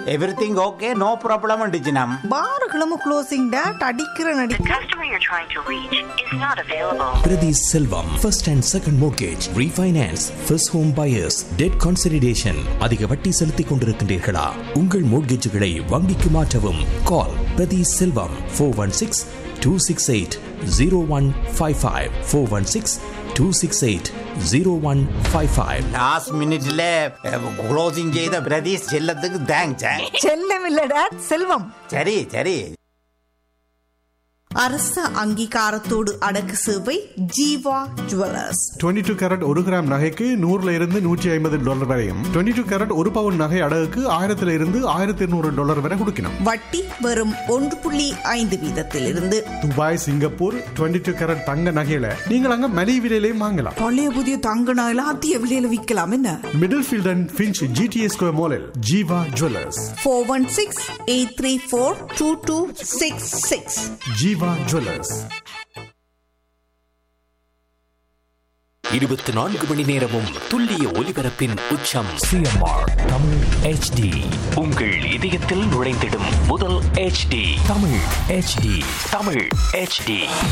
Everything okay, no problem டிஜினம். பார்களும் closing date அடிக்கிற நடி. The customer you're trying to reach is not available. Priti Selvam, first and second mortgage, refinance, first home buyers, debt consolidation. அதிக வட்டி செலுத்திக் கொண்டிருக்கின்றீர்களா? உங்கள் மோட்கேஜுகளை வங்கிக்கு மாற்றவும். கால் பிரதி செல்வம் 416-268-0155 416-268-0155. லாஸ்ட் மினிட்ல க்ளோசிங் செய்த பிரதீஷ் செல்லத்துக்கு தேங்க்ஸ். செல்லம் இல்ல டேட் செல்வம். சரி சரி. அரச அங்கீகாரத்தோடு அடக்கு சேவை ஜீவா ஜுவல்லர்ஸ். 22 கேரட் 1 கிராம் நகைக்கு 100 இருந்து $150 வரையும், 22 கேரட் 1 பவுன் நகை அடகுக்கு 1000 இருந்து $1200 வரை கொடுக்கணும். வட்டி வெறும் 1.5 வீதத்திலிருந்து. துபாய், சிங்கப்பூர் 22 கேரட் தங்க நகையில நீங்கள் அங்க மலிவு விலையிலையும் வாங்கலாம். பழைய புதிய தங்க நகையில அதிக விலையில விற்கலாம் என்ன? Middle field and Finch GTA square மாலில் ஜீவா ஜுவல்லர்ஸ். 416-834-2266. ஜீவா ஜுவல்லர்ஸ். 24 மணி நேரமும் துல்லிய ஒலிபரப்பின் உச்சம் CMR தமிழ் HD. உங்கள் இதயத்தில் நுழைந்திடும் முதல் HD Tamil HD. Tamil HD.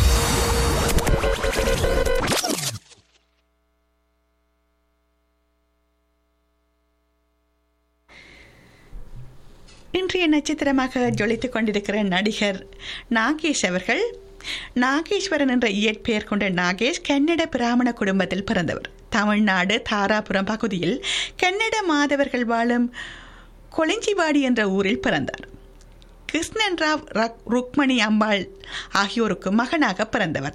இன்றைய நட்சத்திரமாக ஜொலித்துக் கொண்டிருக்கிற நடிகர் நாகேஷ் அவர்கள். நாகேஸ்வரன் என்ற இயற்பெயர் கொண்ட நாகேஷ் கன்னட பிராமண குடும்பத்தில் பிறந்தவர். தமிழ்நாடு தாராபுரம் பகுதியில் கன்னட மாதவர்கள் வாழும் கொளிஞ்சிவாடி என்ற ஊரில் பிறந்தார். கிருஷ்ணன் ராவ் ருக்மணி அம்பாள் ஆகியோருக்கு மகனாக பிறந்தவர்.